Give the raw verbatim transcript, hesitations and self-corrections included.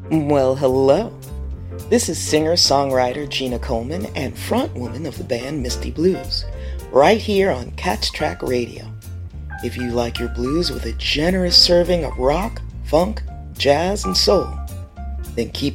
Well, hello. This is singer-songwriter Gina Coleman and frontwoman of the band Misty Blues, right here on Catch Track Radio. If you like your blues with a generous serving of rock, funk, jazz, and soul, then keep